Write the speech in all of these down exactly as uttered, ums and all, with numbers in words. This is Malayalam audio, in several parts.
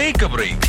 Take A break.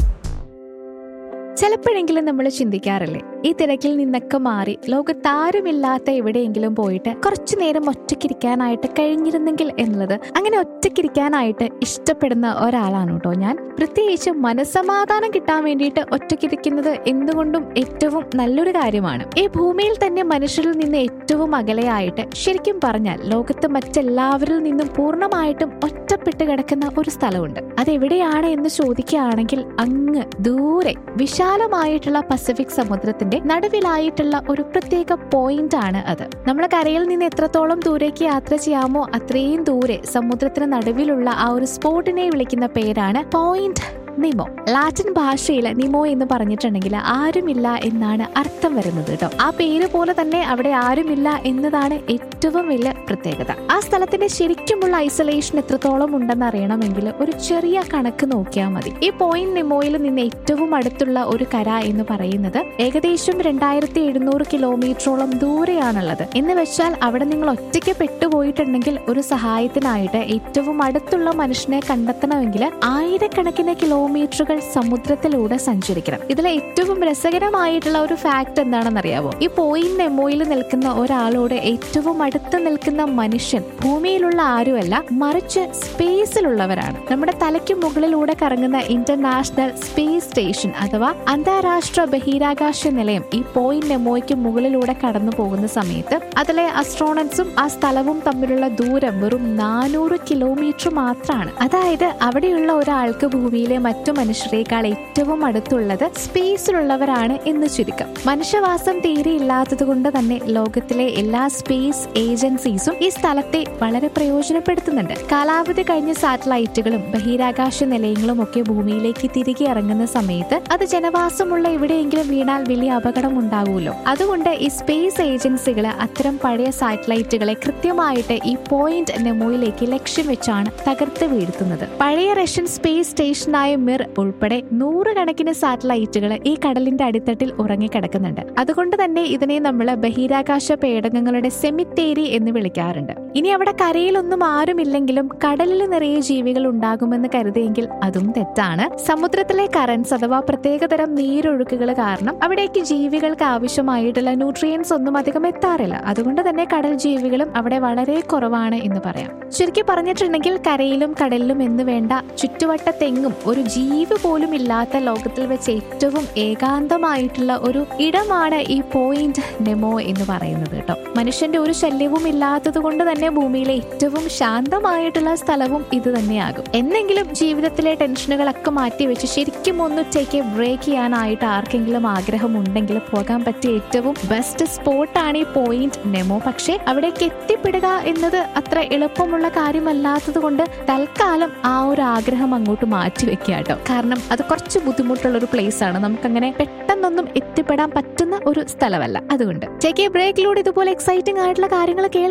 ചിലപ്പോഴെങ്കിലും നമ്മൾ ചിന്തിക്കാറില്ലേ, ഈ തിരക്കിൽ നിന്നൊക്കെ മാറി ലോകത്താരുമില്ലാത്ത എവിടെയെങ്കിലും പോയിട്ട് കുറച്ചു നേരം ഒറ്റയ്ക്കിരിക്കാനായിട്ട് കഴിഞ്ഞിരുന്നെങ്കിൽ എന്നുള്ളത്. അങ്ങനെ ഒറ്റയ്ക്കിരിക്കാനായിട്ട് ഇഷ്ടപ്പെടുന്ന ഒരാളാണ് കേട്ടോ ഞാൻ. പ്രത്യേകിച്ച് മനസ്സമാധാനം കിട്ടാൻ വേണ്ടിയിട്ട് ഒറ്റയ്ക്കിരിക്കുന്നത് എന്തുകൊണ്ടും ഏറ്റവും നല്ലൊരു കാര്യമാണ്. ഈ ഭൂമിയിൽ തന്നെ മനുഷ്യരിൽ നിന്ന് ഏറ്റവും അകലെയായിട്ട്, ശരിക്കും പറഞ്ഞാൽ ലോകത്ത് മറ്റെല്ലാവരിൽ നിന്നും പൂർണ്ണമായിട്ടും ഒറ്റപ്പെട്ട് കിടക്കുന്ന ഒരു സ്ഥലമുണ്ട്. അതെവിടെയാണ് എന്ന് ചോദിക്കുകയാണെങ്കിൽ അങ്ങ് ദൂരെ വിശാലമായിട്ടുള്ള പസഫിക് സമുദ്രത്തിന്റെ നടുവിലായിട്ടുള്ള ഒരു പ്രത്യേക പോയിന്റ് ആണ് അത്. നമ്മൾ കരയിൽ നിന്ന് എത്രത്തോളം ദൂരേക്ക് യാത്ര ചെയ്യാമോ അത്രയും ദൂരെ സമുദ്രത്തിന് നടുവിലുള്ള ആ ഒരു സ്പോട്ടിനെ വിളിക്കുന്ന പേരാണ് പോയിന്റ് നിമോ. ലാറ്റിൻ ഭാഷയിൽ നിമോ എന്ന് പറഞ്ഞിട്ടുണ്ടെങ്കിൽ ആരുമില്ല എന്നാണ് അർത്ഥം വരുന്നത് കേട്ടോ. ആ പേര് പോലെ തന്നെ അവിടെ ആരുമില്ല എന്നതാണ് ഏറ്റവും വലിയ പ്രത്യേകത. ആ സ്ഥലത്തിന്റെ ശരിക്കുമുള്ള ഐസൊലേഷൻ എത്രത്തോളം ഉണ്ടെന്ന് അറിയണമെങ്കിൽ ഒരു ചെറിയ കണക്ക് നോക്കിയാൽ മതി. ഈ പോയിന്റ് നിമോയിൽ നിന്ന് ഏറ്റവും അടുത്തുള്ള ഒരു കര എന്ന് പറയുന്നത് ഏകദേശം രണ്ടായിരത്തി എഴുന്നൂറ് കിലോമീറ്ററോളം ദൂരെയാണുള്ളത്. എന്ന് വെച്ചാൽ അവിടെ നിങ്ങൾ ഒറ്റയ്ക്ക് പെട്ടുപോയിട്ടുണ്ടെങ്കിൽ ഒരു സഹായത്തിനായിട്ട് ഏറ്റവും അടുത്തുള്ള മനുഷ്യനെ കണ്ടെത്തണമെങ്കിൽ ആയിരക്കണക്കിന് കിലോ കിലോമീറ്ററുകൾ സമുദ്രത്തിലൂടെ സഞ്ചരിക്കണം. ഇതിലെ ഏറ്റവും രസകരമായിട്ടുള്ള ഒരു ഫാക്ട് എന്താണെന്നറിയാവോ? ഈ പോയിന്റ് നെമോയിൽ നിൽക്കുന്ന ഒരാളോട് ഏറ്റവും അടുത്ത് നിൽക്കുന്ന മനുഷ്യൻ ഭൂമിയിലുള്ള ആരുമല്ല, മറിച്ച് സ്പേസിലുള്ളവരാണ്. നമ്മുടെ തലയ്ക്ക് മുകളിലൂടെ കറങ്ങുന്ന ഇന്റർനാഷണൽ സ്പേസ് സ്റ്റേഷൻ അഥവാ അന്താരാഷ്ട്ര ബഹിരാകാശ നിലയം ഈ പോയിന്റ് നെമോയ്ക്ക് മുകളിലൂടെ കടന്നു പോകുന്ന സമയത്ത് അതിലെ അസ്ട്രോണറ്റ്സും ആ സ്ഥലവും തമ്മിലുള്ള ദൂരം വെറും നാനൂറ് കിലോമീറ്റർ മാത്രമാണ്. അതായത് അവിടെയുള്ള ഒരാൾക്ക് ഭൂമിയിലെ മറ്റു മനുഷ്യരെക്കാൾ ഏറ്റവും അടുത്തുള്ളത് സ്പേസിലുള്ളവരാണ് എന്ന് ചുരുക്കം. മനുഷ്യവാസം തീരെ ഇല്ലാത്തത് കൊണ്ട് തന്നെ ലോകത്തിലെ എല്ലാ സ്പേസ് ഏജൻസീസും ഈ സ്ഥലത്തെ വളരെ പ്രയോജനപ്പെടുത്തുന്നുണ്ട്. കാലാവധി കഴിഞ്ഞ സാറ്റലൈറ്റുകളും ബഹിരാകാശ നിലയങ്ങളും ഒക്കെ ഭൂമിയിലേക്ക് തിരികെ ഇറങ്ങുന്ന സമയത്ത് അത് ജനവാസമുള്ള എവിടെയെങ്കിലും വീണാൽ വലിയ അപകടം ഉണ്ടാകുമല്ലോ. അതുകൊണ്ട് ഈ സ്പേസ് ഏജൻസികൾ അത്തരം പഴയ സാറ്റലൈറ്റുകളെ കൃത്യമായിട്ട് ഈ പോയിന്റ് നെമോയിലേക്ക് ലക്ഷ്യം വെച്ചാണ് തകർത്ത് വീഴ്ത്തുന്നത്. പഴയ റഷ്യൻ സ്പേസ് സ്റ്റേഷനായ മിർ ഉൾപ്പെടെ നൂറുകണക്കിന് സാറ്റലൈറ്റുകൾ ഈ കടലിന്റെ അടിത്തട്ടിൽ ഉറങ്ങിക്കിടക്കുന്നുണ്ട്. അതുകൊണ്ട് തന്നെ ഇതിനെ നമ്മൾ ബഹിരാകാശ പേടകങ്ങളുടെ സെമിത്തേരി എന്ന് വിളിക്കാറുണ്ട്. ഇനി അവിടെ കരയിലൊന്നും ആരുമില്ലെങ്കിലും കടലിൽ നിറയെ ജീവികൾ ഉണ്ടാകുമെന്ന് കരുതിയെങ്കിൽ അതും തെറ്റാണ്. സമുദ്രത്തിലെ കറൻസ് അഥവാ പ്രത്യേകതരം നീരൊഴുക്കുകൾ കാരണം അവിടേക്ക് ജീവികൾക്ക് ആവശ്യമായിട്ടുള്ള ന്യൂട്രിയൻസ് ഒന്നും അധികം എത്താറില്ല. അതുകൊണ്ട് തന്നെ കടൽ ജീവികളും അവിടെ വളരെ കുറവാണ് എന്ന് പറയാം. ചുരുക്കി പറഞ്ഞിട്ടുണ്ടെങ്കിൽ കരയിലും കടലിലും എന്ന് വേണ്ട ചുറ്റുവട്ടത്തെങ്ങും ഒരു ജീവി പോലും ഇല്ലാത്ത ലോകത്തിൽ വെച്ച് ഏറ്റവും ഏകാന്തമായിട്ടുള്ള ഒരു ഇടമാണ് ഈ പോയിന്റ് നെമോ എന്ന് പറയുന്നത് കേട്ടോ. മനുഷ്യന്റെ ഒരു ശല്യവും ഇല്ലാത്തത് കൊണ്ട് തന്നെ ഭൂമിയിലെ ഏറ്റവും ശാന്തമായിട്ടുള്ള സ്ഥലവും ഇത് തന്നെയാകും. എന്നെങ്കിലും ജീവിതത്തിലെ ടെൻഷനുകളൊക്കെ മാറ്റിവെച്ച് ശരിക്കും ഒന്ന് ടേക്ക് എ ബ്രേക്ക് ചെയ്യാനായിട്ട് ആർക്കെങ്കിലും ആഗ്രഹം ഉണ്ടെങ്കിൽ പോകാൻ പറ്റിയ ഏറ്റവും ബെസ്റ്റ് സ്പോട്ടാണ് ഈ പോയിന്റ് നെമോ. പക്ഷേ അവിടേക്ക് എത്തിപ്പെടുക എന്നത് അത്ര എളുപ്പമുള്ള കാര്യമല്ലാത്തത് കൊണ്ട് തൽക്കാലം ആ ഒരു ആഗ്രഹം അങ്ങോട്ട് മാറ്റിവെക്കുക കേട്ടോ. കാരണം അത് കുറച്ച് ബുദ്ധിമുട്ടുള്ള ഒരു പ്ലേസ് ആണ്. നമുക്കങ്ങനെ പെട്ടെന്നൊന്നും എത്തിപ്പെടാൻ പറ്റുന്ന ഒരു സ്ഥലമല്ല. അതുകൊണ്ട് ടേക്ക് എ ബ്രേക്കിലൂടെ ഇതുപോലെ എക്സൈറ്റിംഗ് ആയിട്ടുള്ള കാര്യങ്ങൾ